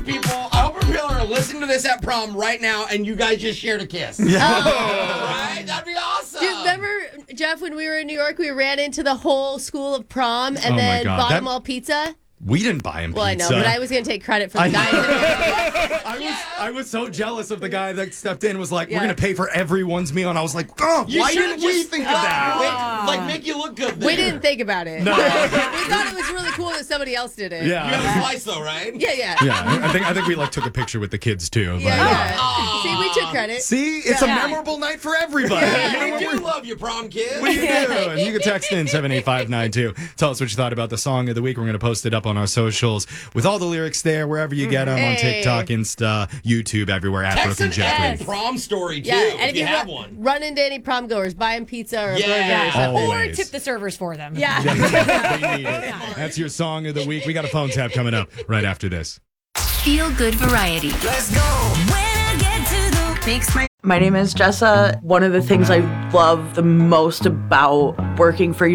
People, I hope people are listening to this at prom right now and you guys just shared a kiss. Yeah. Right? That'd be awesome. Dude, remember, Jeff, when we were in New York, we ran into the whole school of prom and Oh my then God. bought them all pizza? We didn't buy him pizza. Well, I know, but I was going to take credit for the guys. I was so jealous of the guy that stepped in and was like, we're going to pay for everyone's meal. And I was like, oh, why didn't we think of that? Make you look good there. We didn't think about it. No. We thought it was really cool that somebody else did it. Yeah. You have a slice though, right? Yeah. Yeah, I think we took a picture with the kids too. But, Yeah. See, we took credit. See, it's a memorable night for everybody. We do love you, prom kids. We do. And you can text in 78592. Tell us what you thought about the song of the week. We're going to post it up on our socials with all the lyrics there, wherever you get them, on TikTok, Insta, YouTube, everywhere at Text Brooke and an Jeffrey. prom story too, Yeah, and if you have one. run into any prom goers, buy them pizza or a burger or Yeah. something. Or Always. tip the servers for them. Yeah. They need it. That's your song of the week. We got a phone tap coming up right after this. Feel good variety. Let's go. When I get to the makes my My name is Jessa. One of the things I love the most about working for